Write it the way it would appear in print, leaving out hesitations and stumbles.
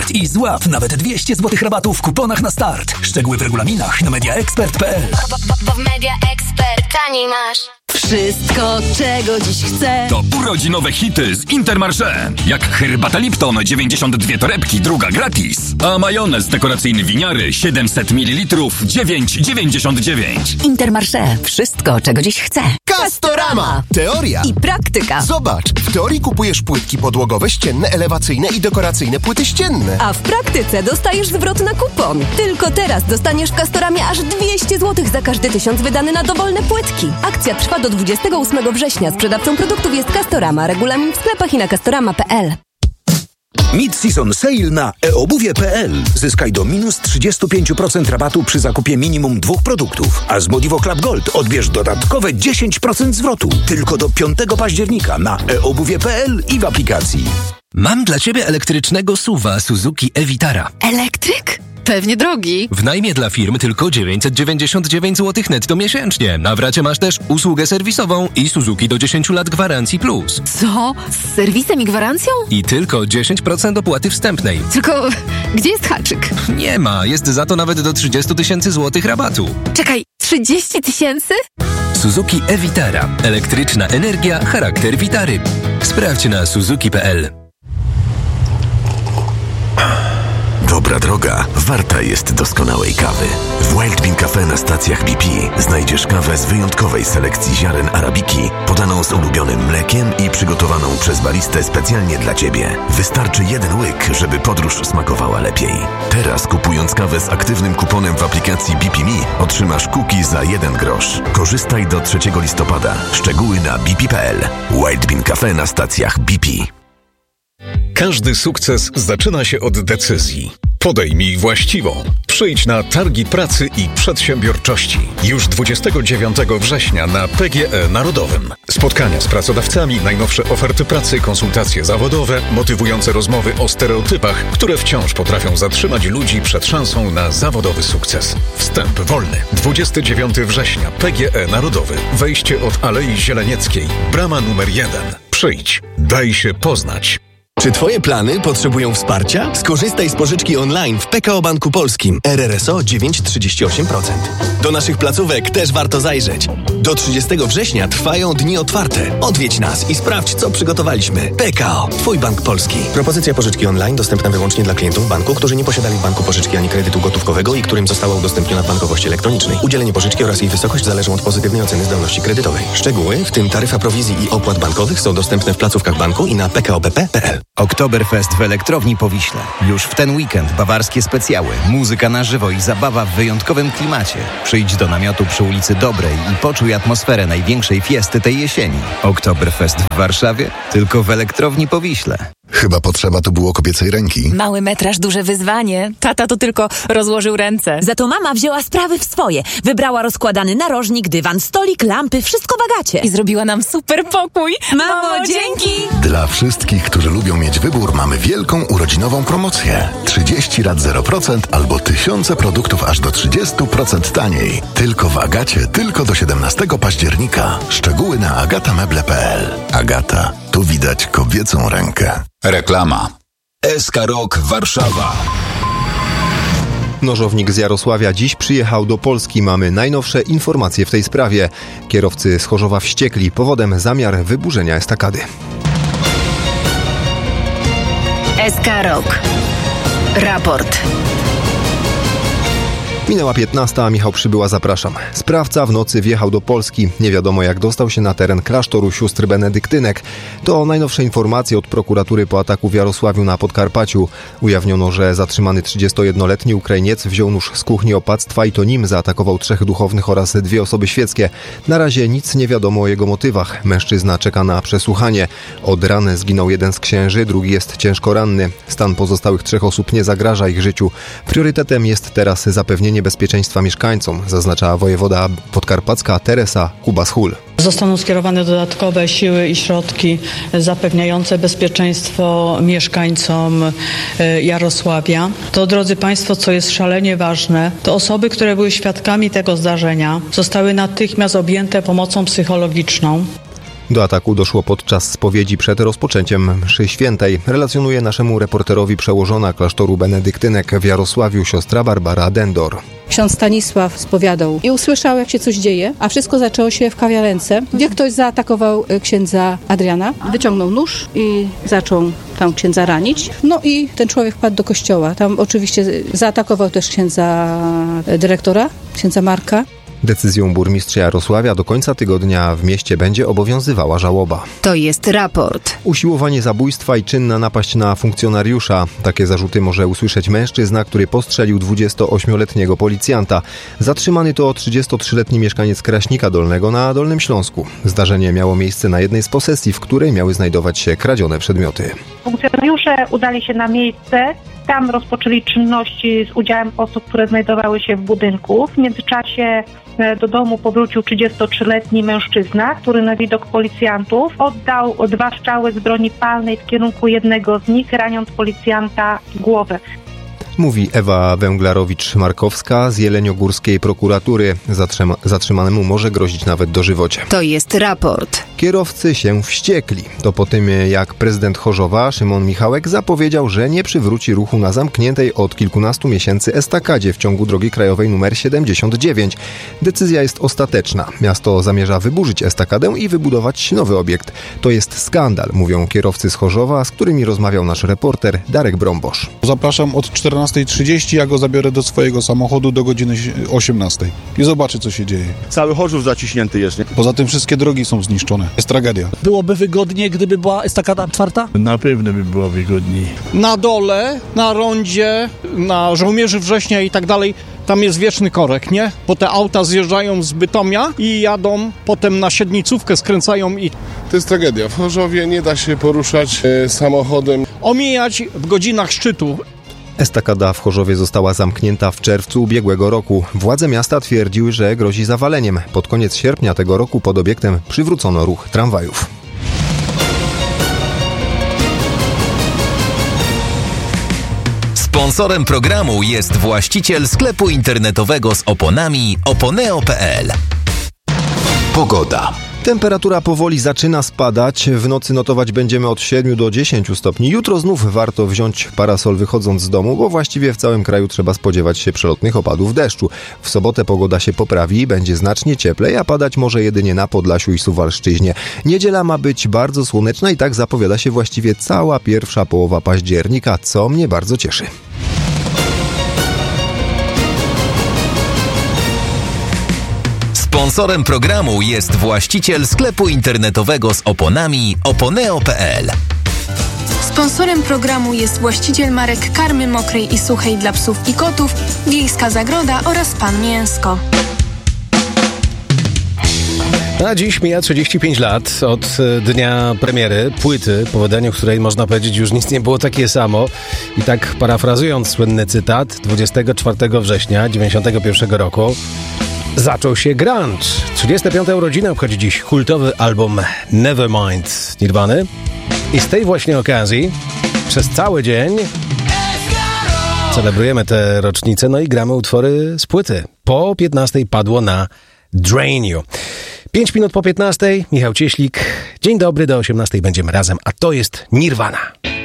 MediaExpert i złap nawet 200 zł rabatu w kuponach na start. Szczegóły w regulaminach na mediaexpert.pl. Bo w MediaExpert taniej masz. Wszystko, czego dziś chcę. To urodzinowe hity z Intermarché. Jak herbata Lipton 92 torebki, druga gratis. A majonez dekoracyjny winiary 700 ml 9,99. Intermarché. Wszystko, czego dziś chcę. Castorama. Teoria i praktyka. Zobacz, w teorii kupujesz płytki podłogowe, ścienne, elewacyjne i dekoracyjne płyty ścienne. A w praktyce dostajesz zwrot na kupon. Tylko teraz dostaniesz w Castoramie aż 200 zł za każdy 1000 wydany na dowolne płytki. Akcja trwa do 28 września. Sprzedawcą produktów jest Castorama. Regulamin w sklepach i na castorama.pl. Mid-season sale na eobuwie.pl. Zyskaj do minus 35% rabatu przy zakupie minimum 2 produktów. A z Modivo Club Gold odbierz dodatkowe 10% zwrotu. Tylko do 5 października na eobuwie.pl i w aplikacji. Mam dla Ciebie elektrycznego SUV-a Suzuki e-Vitara. Elektryk? Pewnie drogi. W najmie dla firm tylko 999 zł netto miesięcznie. Na wracie masz też usługę serwisową i Suzuki do 10 lat gwarancji plus. Co? Z serwisem i gwarancją? I tylko 10% opłaty wstępnej. Tylko gdzie jest haczyk? Nie ma, jest za to nawet do 30 000 złotych rabatu. Czekaj, 30 000? Suzuki e-Vitara. Elektryczna energia, charakter Vitary. Sprawdź na suzuki.pl. Dobra droga warta jest doskonałej kawy. W Wild Bean Cafe na stacjach BP znajdziesz kawę z wyjątkowej selekcji ziaren arabiki, podaną z ulubionym mlekiem i przygotowaną przez baristę specjalnie dla Ciebie. Wystarczy jeden łyk, żeby podróż smakowała lepiej. Teraz kupując kawę z aktywnym kuponem w aplikacji BP Me otrzymasz cookie za 1 grosz. Korzystaj do 3 listopada. Szczegóły na bp.pl. Wild Bean Cafe na stacjach BP. Każdy sukces zaczyna się od decyzji. Podejmij właściwą. Przyjdź na Targi Pracy i Przedsiębiorczości. Już 29 września na PGE Narodowym. Spotkania z pracodawcami, najnowsze oferty pracy, konsultacje zawodowe, motywujące rozmowy o stereotypach, które wciąż potrafią zatrzymać ludzi przed szansą na zawodowy sukces. Wstęp wolny. 29 września PGE Narodowy. Wejście od Alei Zielenieckiej. Brama numer 1. Przyjdź. Daj się poznać. Czy Twoje plany potrzebują wsparcia? Skorzystaj z pożyczki online w PKO Banku Polskim. RRSO 9,38%. Do naszych placówek też warto zajrzeć. Do 30 września trwają dni otwarte. Odwiedź nas i sprawdź, co przygotowaliśmy. PKO. Twój Bank Polski. Propozycja pożyczki online dostępna wyłącznie dla klientów banku, którzy nie posiadali w banku pożyczki ani kredytu gotówkowego i którym została udostępniona w bankowości elektronicznej. Udzielenie pożyczki oraz jej wysokość zależą od pozytywnej oceny zdolności kredytowej. Szczegóły, w tym taryfa prowizji i opłat bankowych, są dostępne w placówkach banku i na pkopp.pl. Oktoberfest w Elektrowni Powiśle. Już w ten weekend bawarskie specjały, muzyka na żywo i zabawa w wyjątkowym klimacie. Przyjdź do namiotu przy ulicy Dobrej i poczuj atmosferę największej fiesty tej jesieni. Oktoberfest w Warszawie? Tylko w Elektrowni Powiśle. Chyba potrzeba tu było kobiecej ręki. Mały metraż, duże wyzwanie. Tata to tylko rozłożył ręce. Za to mama wzięła sprawy w swoje. Wybrała rozkładany narożnik, dywan, stolik, lampy, wszystko w Agacie. I zrobiła nam super pokój. Mamo, dzięki! Dla wszystkich, którzy lubią mieć wybór, mamy wielką urodzinową promocję. 30 lat 0% albo tysiące produktów aż do 30% taniej. Tylko w Agacie, tylko do 17 października. Szczegóły na agatameble.pl. Agata, tu widać kobiecą rękę. Reklama. SK Rock Warszawa. Nożownik z Jarosławia dziś przyjechał do Polski. Mamy najnowsze informacje w tej sprawie. Kierowcy z Chorzowa wściekli. Powodem zamiar wyburzenia estakady. SK Rock. Raport. Minęła 15, a Michał Przybyła, zapraszam. Sprawca w nocy wjechał do Polski. Nie wiadomo, jak dostał się na teren klasztoru sióstr benedyktynek. To najnowsze informacje od prokuratury po ataku w Jarosławiu na Podkarpaciu. Ujawniono, że zatrzymany 31-letni Ukrainiec wziął nóż z kuchni opactwa i to nim zaatakował 3 duchownych oraz 2 osoby świeckie. Na razie nic nie wiadomo o jego motywach. Mężczyzna czeka na przesłuchanie. Od rany zginął jeden z księży, drugi jest ciężko ranny. Stan pozostałych 3 osób nie zagraża ich życiu. Priorytetem jest teraz zapewnienie bezpieczeństwa mieszkańcom, zaznacza wojewoda podkarpacka Teresa Kubas-Hul. Zostaną skierowane dodatkowe siły i środki zapewniające bezpieczeństwo mieszkańcom Jarosławia. To, drodzy Państwo, co jest szalenie ważne, to osoby, które były świadkami tego zdarzenia, zostały natychmiast objęte pomocą psychologiczną. Do ataku doszło podczas spowiedzi przed rozpoczęciem mszy świętej. Relacjonuje naszemu reporterowi przełożona klasztoru benedyktynek w Jarosławiu siostra Barbara Dendor. Ksiądz Stanisław spowiadał i usłyszał, jak się coś dzieje, a wszystko zaczęło się w kawiarence, gdzie ktoś zaatakował księdza Adriana. Wyciągnął nóż i zaczął tam księdza ranić. No i ten człowiek wpadł do kościoła. Tam oczywiście zaatakował też księdza dyrektora, księdza Marka. Decyzją burmistrza Jarosławia do końca tygodnia w mieście będzie obowiązywała żałoba. To jest raport. Usiłowanie zabójstwa i czynna napaść na funkcjonariusza. Takie zarzuty może usłyszeć mężczyzna, który postrzelił 28-letniego policjanta. Zatrzymany to 33-letni mieszkaniec Kraśnika Dolnego na Dolnym Śląsku. Zdarzenie miało miejsce na jednej z posesji, w której miały znajdować się kradzione przedmioty. Funkcjonariusze udali się na miejsce. Tam rozpoczęli czynności z udziałem osób, które znajdowały się w budynku. W międzyczasie do domu powrócił 33-letni mężczyzna, który na widok policjantów oddał 2 strzały z broni palnej w kierunku jednego z nich, raniąc policjanta w głowę. Mówi Ewa Węglarowicz-Markowska z Jeleniogórskiej prokuratury. Zatrzymanemu może grozić nawet dożywocie. To jest raport. Kierowcy się wściekli. To po tym, jak prezydent Chorzowa, Szymon Michałek, zapowiedział, że nie przywróci ruchu na zamkniętej od kilkunastu miesięcy estakadzie w ciągu drogi krajowej nr 79. Decyzja jest ostateczna. Miasto zamierza wyburzyć estakadę i wybudować nowy obiekt. To jest skandal, mówią kierowcy z Chorzowa, z którymi rozmawiał nasz reporter Darek Brombosz. Zapraszam od 14:30, ja go zabiorę do swojego samochodu do godziny 18 i zobaczę, co się dzieje. Cały Chorzów zaciśnięty jest, nie? Poza tym wszystkie drogi są zniszczone. Jest tragedia. Byłoby wygodniej, gdyby była estakada czwarta? Na pewno by było wygodniej. Na dole, na rondzie, na Żołnierzy Września i tak dalej, tam jest wieczny korek, nie? Bo te auta zjeżdżają z Bytomia i jadą potem na Siednicówkę, skręcają i... To jest tragedia. W Chorzowie nie da się poruszać samochodem. Omijać w godzinach szczytu. Estakada w Chorzowie została zamknięta w czerwcu ubiegłego roku. Władze miasta twierdziły, że grozi zawaleniem. Pod koniec sierpnia tego roku pod obiektem przywrócono ruch tramwajów. Sponsorem programu jest właściciel sklepu internetowego z oponami oponeo.pl. Pogoda. Temperatura powoli zaczyna spadać. W nocy notować będziemy od 7 do 10 stopni. Jutro znów warto wziąć parasol wychodząc z domu, bo właściwie w całym kraju trzeba spodziewać się przelotnych opadów deszczu. W sobotę pogoda się poprawi i będzie znacznie cieplej, a padać może jedynie na Podlasiu i Suwalszczyźnie. Niedziela ma być bardzo słoneczna i tak zapowiada się właściwie cała pierwsza połowa października, co mnie bardzo cieszy. Sponsorem programu jest właściciel sklepu internetowego z oponami oponeo.pl. Sponsorem programu jest właściciel marek karmy mokrej i suchej dla psów i kotów, Wiejska Zagroda oraz Pan Mięsko. A dziś mija 35 lat od dnia premiery płyty, po wydaniu której można powiedzieć już nic nie było takie samo. I tak parafrazując słynny cytat, 24 września 1991 roku zaczął się grunge. 35. urodziny obchodzi dziś kultowy album Nevermind Nirvany. I z tej właśnie okazji przez cały dzień celebrujemy tę rocznicę, no i gramy utwory z płyty. Po 15 padło na Drain You. 5 minut po 15, Michał Cieślik. Dzień dobry, do 18 będziemy razem, a to jest Nirvana.